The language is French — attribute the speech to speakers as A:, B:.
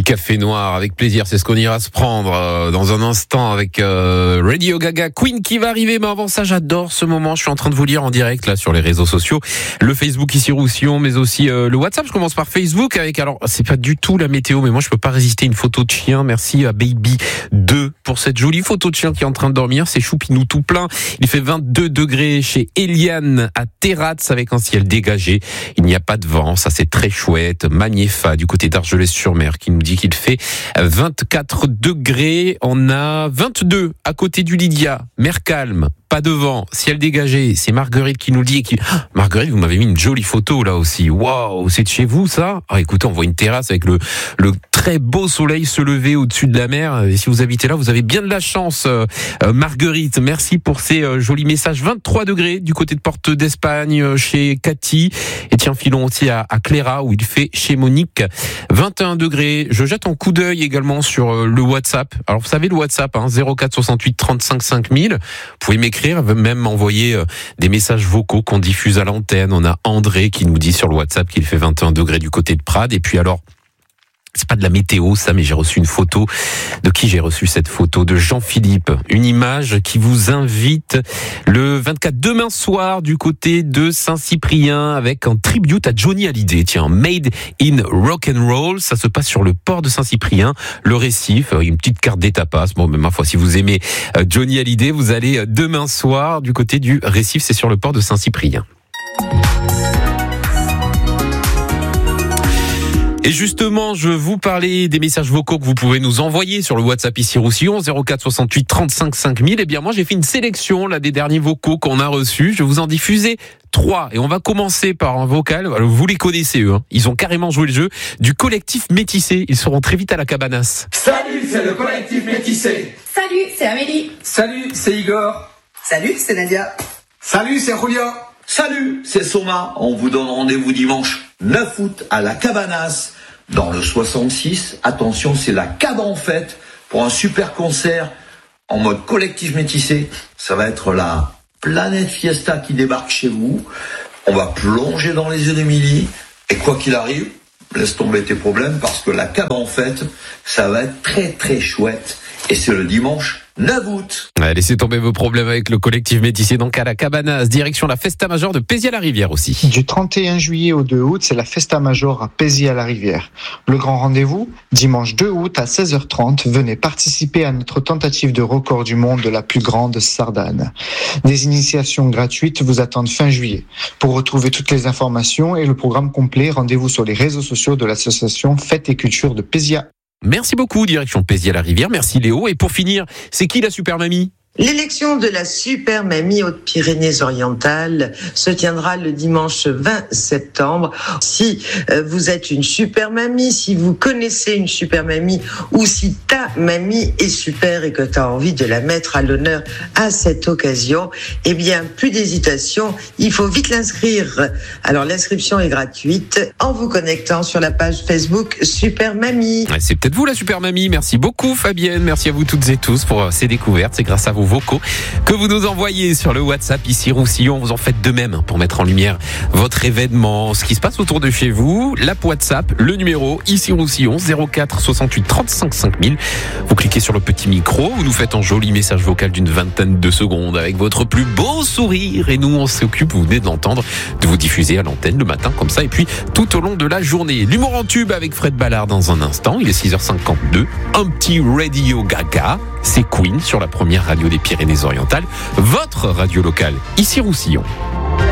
A: Petit café noir avec plaisir, c'est ce qu'on ira se prendre dans un instant avec Radio Gaga, Queen qui va arriver. Mais avant ça, j'adore ce moment. Je suis en train de vous lire en direct là sur les réseaux sociaux, le Facebook ici Roussillon, mais aussi le WhatsApp. Je commence par Facebook avec, alors c'est pas du tout la météo, mais moi je peux pas résister, une photo de chien. Merci à Baby 2 pour cette jolie photo de chien qui est en train de dormir. C'est choupinou tout plein. Il fait 22 degrés chez Eliane à Terrats avec un ciel dégagé. Il n'y a pas de vent, ça c'est très chouette. Magnéfa du côté d'Argelès-sur-Mer qui nous dit qu'il fait 24 degrés. On a 22 à côté du Lydia. Mer calme, pas de vent, ciel dégagé. C'est Marguerite qui nous le dit. Marguerite, vous m'avez mis une jolie photo là aussi. Waouh, c'est de chez vous ça ? Ah, écoutez, on voit une terrasse avec le très beau soleil se lever au-dessus de la mer. Et si vous habitez là, vous avez bien de la chance. Marguerite, merci pour ces jolis messages. 23 degrés du côté de Porte d'Espagne chez Cathy. Et tiens, filons aussi à Cléra où il fait chez Monique 21 degrés. Je jette un coup d'œil également sur le WhatsApp. Alors vous savez le WhatsApp, 04 68 35 5000. Vous pouvez m'écrire, même m'envoyer des messages vocaux qu'on diffuse à l'antenne. On a André qui nous dit sur le WhatsApp qu'il fait 21 degrés du côté de Prades. Et puis alors, c'est pas de la météo ça, mais j'ai reçu une photo. De qui j'ai reçu cette photo ? De Jean-Philippe. Une image qui vous invite le 24 demain soir du côté de Saint-Cyprien avec un tribute à Johnny Hallyday. Tiens, Made in Rock'n'Roll. Ça se passe sur le port de Saint-Cyprien, le Récif. Une petite carte des tapas. Bon, mais ma foi, si vous aimez Johnny Hallyday, vous allez demain soir du côté du Récif. C'est sur le port de Saint-Cyprien. Et justement, je vous parlais des messages vocaux que vous pouvez nous envoyer sur le WhatsApp ici Roussillon, 04 68 35 5000. Eh bien, moi, j'ai fait une sélection là des derniers vocaux qu'on a reçus. Je vais vous en diffuser 3. Et on va commencer par un vocal. Vous les connaissez, eux. Ils ont carrément joué le jeu du collectif Métissé. Ils seront très vite à la Cabanas.
B: Salut, c'est le collectif Métissé.
C: Salut, c'est Amélie.
B: Salut, c'est Igor.
C: Salut, c'est Nadia.
B: Salut, c'est Julia.
D: Salut, c'est Soma. On vous donne rendez-vous dimanche 9 août à la Cabanas, dans le 66. Attention, c'est la Cab en fête pour un super concert en mode collectif Métissé. Ça va être la Planète Fiesta qui débarque chez vous. On va plonger dans les yeux d'Émilie. Et quoi qu'il arrive, laisse tomber tes problèmes parce que la Cab en fête, ça va être très très chouette. Et c'est le dimanche 9 août.
A: Ouais, laissez tomber vos problèmes avec le collectif Métissé, donc à la Cabanas, direction la Festa Major de Péziers-à-la-Rivière aussi.
E: Du 31 juillet au 2 août, c'est la Festa Major à Péziers-à-la-Rivière. Le grand rendez-vous, dimanche 2 août à 16h30, venez participer à notre tentative de record du monde de la plus grande sardane. Des initiations gratuites vous attendent fin juillet. Pour retrouver toutes les informations et le programme complet, rendez-vous sur les réseaux sociaux de l'association Fête et Culture de Péziers.
A: Merci beaucoup, direction Péziers-à-la-Rivière. Merci Léo. Et pour finir, c'est qui la super mamie ?
F: L'élection de la Super Mamie Hautes-Pyrénées-Orientales se tiendra le dimanche 20 septembre. Si vous êtes une super mamie, si vous connaissez une super mamie ou si ta mamie est super et que tu as envie de la mettre à l'honneur à cette occasion, eh bien, plus d'hésitation, il faut vite l'inscrire. Alors, l'inscription est gratuite en vous connectant sur la page Facebook Super Mamie.
A: Ouais, c'est peut-être vous la super mamie. Merci beaucoup Fabienne. Merci à vous toutes et tous pour ces découvertes. C'est grâce à vous vocaux que vous nous envoyez sur le WhatsApp ici Roussillon. Vous en faites de même pour mettre en lumière votre événement, ce qui se passe autour de chez vous. L'app WhatsApp, le numéro ici Roussillon 04 68 35 5000. Vous cliquez sur le petit micro, vous nous faites un joli message vocal d'une vingtaine de secondes avec votre plus beau sourire et nous on s'occupe, vous venez d'entendre, de vous diffuser à l'antenne le matin comme ça et puis tout au long de la journée. L'humour en tube avec Fred Ballard dans un instant, il est 6h52. Un petit Radio Gaga, c'est Queen sur la première radio des Pyrénées-Orientales, votre radio locale, ici Roussillon.